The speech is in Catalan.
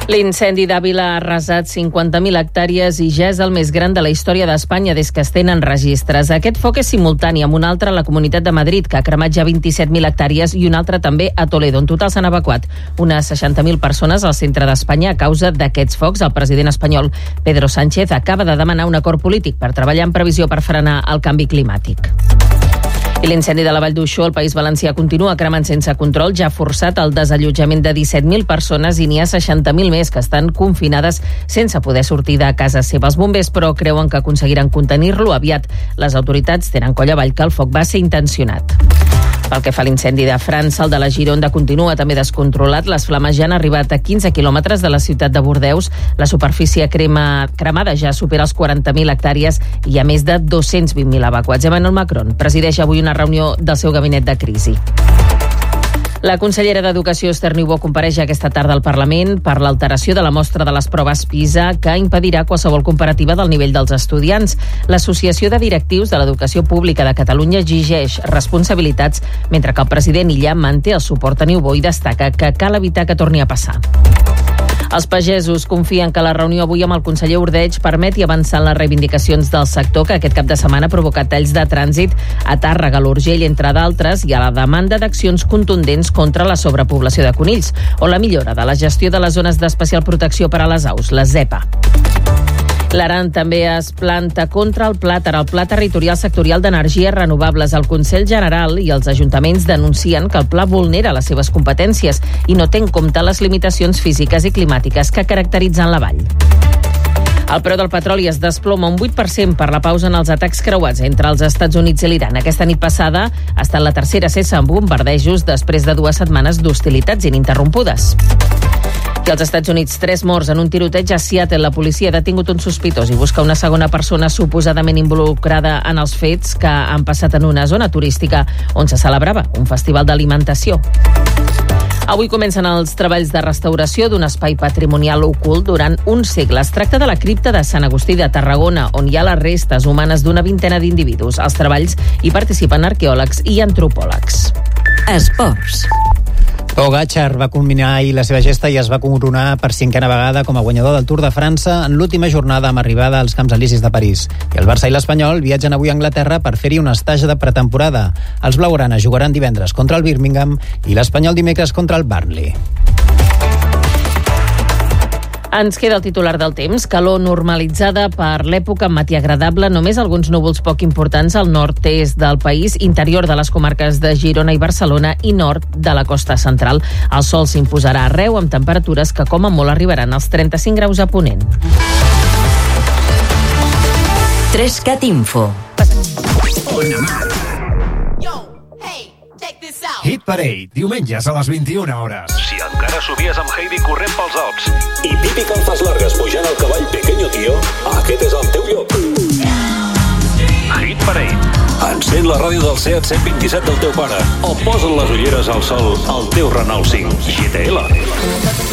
L'incendi d'Àvila ha arrasat 50.000 hectàrees i ja és el més gran de la història d'Espanya des que es tenen registres. Aquest foc és simultani amb un altre a la Comunitat de Madrid, que ha cremat ja 27.000 hectàrees, i un altre també a Toledo. En total s'han evacuat unes 60.000 persones al centre d'Espanya a causa d'aquests focs. El president espanyol, Pedro Sánchez, acaba de demanar un acord polític per treballar en previsió per frenar el canvi climàtic. I l'incendi de la Vall d'Uixó, al País Valencià, continua cremant sense control. Ja ha forçat el desallotjament de 17.000 persones i n'hi ha 60.000 més que estan confinades sense poder sortir de casa seva. Els bombers, però, creuen que aconseguiran contenir-lo aviat. Les autoritats tenen coll avall que el foc va ser intencionat. Pel que fa a l'incendi de França, el de la Gironda continua també descontrolat. Les flames ja han arribat a 15 quilòmetres de la ciutat de Bordeus. La superfície cremada ja supera els 40.000 hectàrees i hi ha més de 220.000 evacuats. Emmanuel Macron presideix avui una reunió del seu gabinet de crisi. La consellera d'Educació, Esther Niubó, compareix aquesta tarda al Parlament per l'alteració de la mostra de les proves PISA que impedirà qualsevol comparativa del nivell dels estudiants. L'Associació de Directius de l'Educació Pública de Catalunya exigeix responsabilitats, mentre que el president Illa manté el suport a Niubó i destaca que cal evitar que torni a passar. Els pagesos confien que la reunió avui amb el conseller Ordeig permeti avançar en les reivindicacions del sector, que aquest cap de setmana ha provocat talls de trànsit a Tàrrega, l'Urgell, entre d'altres, i a la demanda d'accions contundents contra la sobrepoblació de conills o la millora de la gestió de les zones d'especial protecció per a les aus, les ZEPA. L'Aran també es planta contra el Pla Territorial Sectorial d'Energies Renovables. El Consell General i els ajuntaments denuncien que el pla vulnera les seves competències i no té en compte les limitacions físiques i climàtiques que caracteritzen la vall. El preu del petroli es desploma un 8% per la pausa en els atacs creuats entre els Estats Units i l'Iran. Aquesta nit passada ha estat la tercera cessa en bombardejos després de 2 setmanes d'hostilitats ininterrompudes. I als Estats Units, 3 morts en un tiroteig a Seattle. La policia ha detingut un sospitós i busca una segona persona suposadament involucrada en els fets que han passat en una zona turística on se celebrava un festival d'alimentació. Avui comencen els treballs de restauració d'un espai patrimonial ocult durant un segle. Es tracta de la cripta de Sant Agustí de Tarragona, on hi ha les restes humanes d'una vintena d'individus. Als treballs hi participen arqueòlegs i antropòlegs. Esports. Pogačar va culminar ahir la seva gesta i es va coronar per 5a vegada com a guanyador del Tour de França en l'última jornada amb arribada als Camps Elisis de París. I el Barça i l'Espanyol viatgen avui a Anglaterra per fer-hi un estatge de pretemporada. Els blaugrana jugaran divendres contra el Birmingham i l'Espanyol dimecres contra el Burnley. Ens queda el titular del temps. Calor normalitzada per l'època, amb matí agradable, només alguns núvols poc importants al nord-est del país, interior de les comarques de Girona i Barcelona i nord de la costa central. El sol s'imposarà arreu amb temperatures que com a molt arribaran als 35 graus a Ponent. 3CAT Info. Hit Parade, diumenges a les 21 hores. Si encara somies amb Heidi corrent pels Alps i Pipi Calzas Largas pujant al cavall Pequeño Tío, aquest és el teu lloc. Hit Parade. Encén la ràdio del Seat 127 del teu pare o posa'n les ulleres al sol al teu Renault 5 GTL.